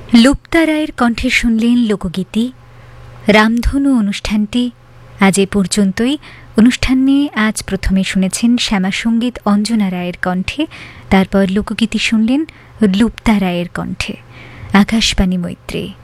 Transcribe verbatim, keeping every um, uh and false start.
লুপ্তা রায়ের কণ্ঠে শুনলেন লোকগীতি রামধনু অনুষ্ঠানটি আজ এ পর্যন্তই। অনুষ্ঠান নিয়ে আজ প্রথমে শুনেছেন শ্যামাসঙ্গীত অঞ্জনা রায়ের কণ্ঠে, তারপর লোকগীতি শুনলেন লুপ্তা রায়ের কণ্ঠে। আকাশবাণী মৈত্রী।